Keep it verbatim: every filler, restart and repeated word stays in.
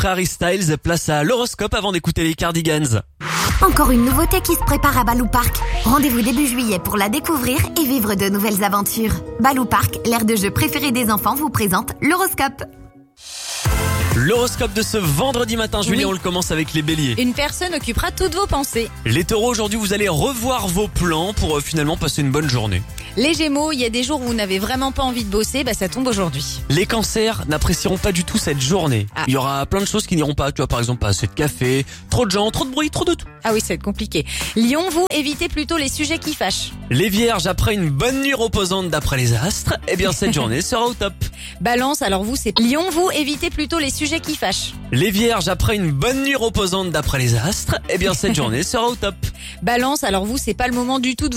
après Harry Styles, place à l'horoscope avant d'écouter les Cardigans. Encore une nouveauté qui se prépare à Balou Park. Rendez-vous début juillet pour la découvrir et vivre de nouvelles aventures. Balou Park, l'aire de jeu préférée des enfants, vous présente l'horoscope. L'horoscope de ce vendredi matin, Julie, Oui. on le commence avec les béliers. Une personne occupera toutes vos pensées. Les taureaux, aujourd'hui, vous allez revoir vos plans pour euh, finalement passer une bonne journée. Les gémeaux, il y a des jours où vous n'avez vraiment pas envie de bosser, bah ça tombe aujourd'hui. Les cancers n'apprécieront pas du tout cette journée. Ah. Il y aura plein de choses qui n'iront pas. Tu vois, par exemple, pas assez de café, trop de gens, trop de bruit, trop de tout. Ah oui, ça va être compliqué. Lion, vous, évitez plutôt les sujets qui fâchent. Les vierges, après une bonne nuit reposante d'après les astres, eh bien cette journée sera au top. Balance, alors vous, c'est Lion, vous, évitez plutôt les sujets qui fâchent. Les vierges, après une bonne nuit reposante d'après les astres, eh bien cette journée sera au top. Balance, alors vous, c'est pas le moment du tout de